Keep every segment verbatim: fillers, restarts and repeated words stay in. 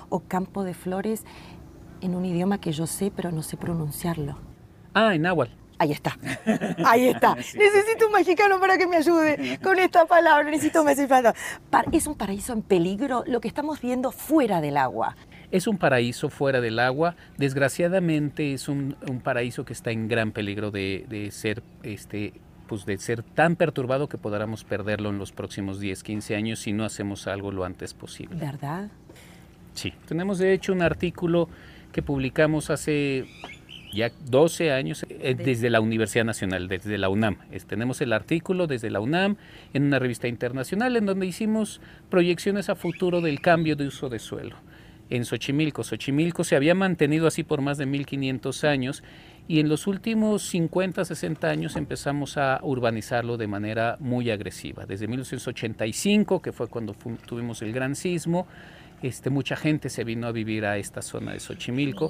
o campo de flores en un idioma que yo sé, pero no sé pronunciarlo. Ah, en náhuatl. Ahí está, ahí está. Sí. Necesito un mexicano para que me ayude con esta palabra, necesito un mexicano. ¿Es un paraíso en peligro lo que estamos viendo fuera del agua? Es un paraíso fuera del agua. Desgraciadamente es un, un paraíso que está en gran peligro de, de ser este, pues de ser tan perturbado que podamos perderlo en los próximos diez, quince años si no hacemos algo lo antes posible. ¿Verdad? Sí. Tenemos de hecho un artículo que publicamos hace ya doce años eh, desde la Universidad Nacional, desde la UNAM. Es, tenemos el artículo desde la UNAM en una revista internacional en donde hicimos proyecciones a futuro del cambio de uso de suelo. En Xochimilco. Xochimilco se había mantenido así por más de mil quinientos años y en los últimos cincuenta, sesenta años empezamos a urbanizarlo de manera muy agresiva. Desde mil novecientos ochenta y cinco, que fue cuando fu tuvimos el gran sismo, este, mucha gente se vino a vivir a esta zona de Xochimilco.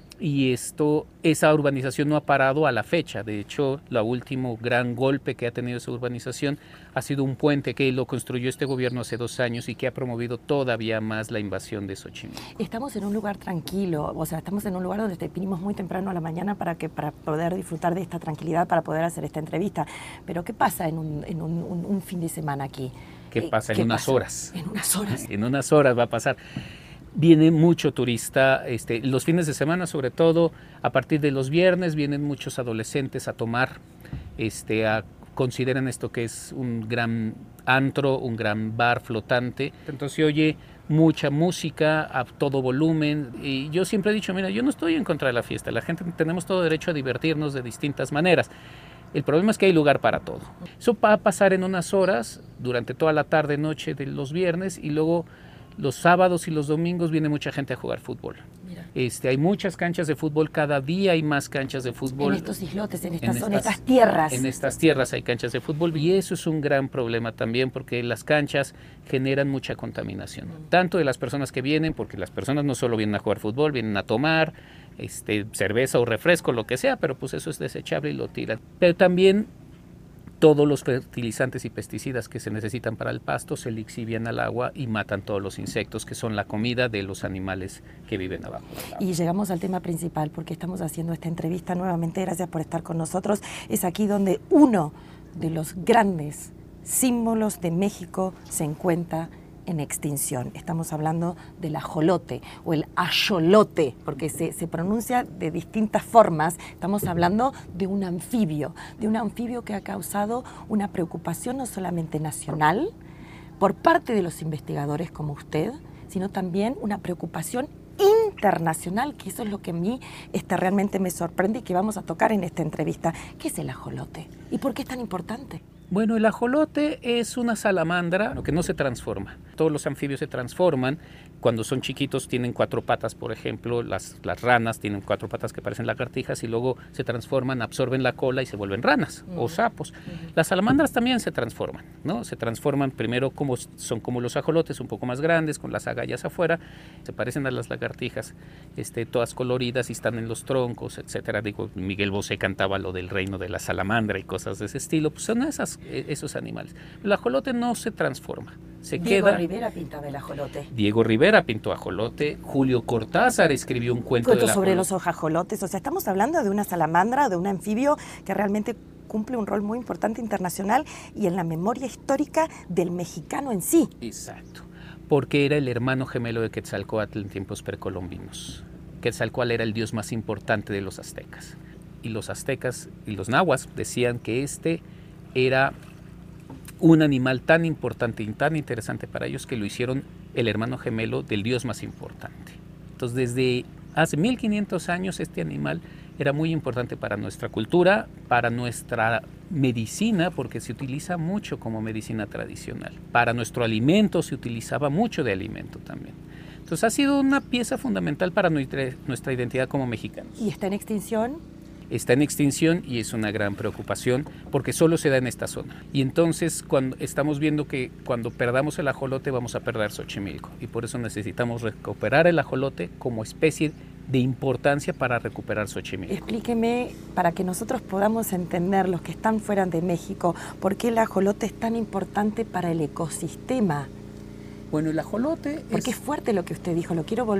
Y esto, esa urbanización no ha parado a la fecha. De hecho, el último gran golpe que ha tenido esa urbanización ha sido un puente que lo construyó este gobierno hace dos años y que ha promovido todavía más la invasión de Xochimilco. Estamos en un lugar tranquilo, o sea, estamos en un lugar donde te vinimos muy temprano a la mañana para, que, para poder disfrutar de esta tranquilidad, para poder hacer esta entrevista. Pero ¿qué pasa en un, en un, un, un fin de semana aquí? ¿Qué pasa? En ¿Qué unas pasa? horas. En unas horas. En unas horas va a pasar. Viene mucho turista, este, los fines de semana sobre todo, a partir de los viernes vienen muchos adolescentes a tomar, este, a, consideran esto que es un gran antro, un gran bar flotante, entonces se oye mucha música a todo volumen y yo siempre he dicho, mira, yo no estoy en contra de la fiesta, la gente tenemos todo derecho a divertirnos de distintas maneras. El problema es que hay lugar para todo. Eso va a pasar en unas horas, durante toda la tarde, noche de los viernes y luego los sábados y los domingos viene mucha gente a jugar fútbol. Mira. Este, hay muchas canchas de fútbol, cada día hay más canchas de fútbol. En estos islotes, en estas, en en estas, estas tierras. En estas tierras hay canchas de fútbol y eso es un gran problema también porque las canchas generan mucha contaminación. Mm. Tanto de las personas que vienen, porque las personas no solo vienen a jugar fútbol, vienen a tomar este, cerveza o refresco, lo que sea, pero pues eso es desechable y lo tiran. Pero también todos los fertilizantes y pesticidas que se necesitan para el pasto se lixivian al agua y matan todos los insectos que son la comida de los animales que viven abajo del agua. Y llegamos al tema principal porque estamos haciendo esta entrevista nuevamente, gracias por estar con nosotros. Es aquí donde uno de los grandes símbolos de México se encuentra en extinción. Estamos hablando del ajolote o el axolote, porque se, se pronuncia de distintas formas. Estamos hablando de un anfibio, de un anfibio que ha causado una preocupación no solamente nacional por parte de los investigadores como usted, sino también una preocupación internacional, que eso es lo que a mí este, realmente me sorprende y que vamos a tocar en esta entrevista. ¿Qué es el ajolote? ¿Y por qué es tan importante? Bueno, el ajolote es una salamandra que no se transforma. Todos los anfibios se transforman. Cuando son chiquitos tienen cuatro patas, por ejemplo, las, las ranas tienen cuatro patas que parecen lagartijas y luego se transforman, absorben la cola y se vuelven ranas uh-huh. o sapos. Uh-huh. Las salamandras también se transforman, ¿no? Se transforman primero como son como los ajolotes, un poco más grandes, con las agallas afuera, se parecen a las lagartijas, este, todas coloridas y están en los troncos, etcétera. Digo, Miguel Bosé cantaba lo del reino de la salamandra y cosas de ese estilo, pues son esas, esos animales. El ajolote no se transforma. Se Diego queda. Rivera pintaba el ajolote. Diego Rivera pintó ajolote. Julio Cortázar escribió un cuento, cuento del sobre los ajolotes. O sea, estamos hablando de una salamandra, de un anfibio que realmente cumple un rol muy importante internacional y en la memoria histórica del mexicano en sí. Exacto, porque era el hermano gemelo de Quetzalcóatl en tiempos precolombinos. Quetzalcóatl era el dios más importante de los aztecas. Y los aztecas y los nahuas decían que este era un animal tan importante y tan interesante para ellos que lo hicieron el hermano gemelo del dios más importante. Entonces, desde hace mil quinientos años este animal era muy importante para nuestra cultura, para nuestra medicina, porque se utiliza mucho como medicina tradicional. Para nuestro alimento se utilizaba mucho de alimento también. Entonces, ha sido una pieza fundamental para nuestra, nuestra identidad como mexicanos. ¿Y está en extinción? Está en extinción y es una gran preocupación porque solo se da en esta zona. Y entonces cuando estamos viendo que cuando perdamos el ajolote vamos a perder Xochimilco y por eso necesitamos recuperar el ajolote como especie de importancia para recuperar Xochimilco. Explíqueme, para que nosotros podamos entender, los que están fuera de México, por qué el ajolote es tan importante para el ecosistema. Bueno, el ajolote Porque es... es fuerte lo que usted dijo, lo quiero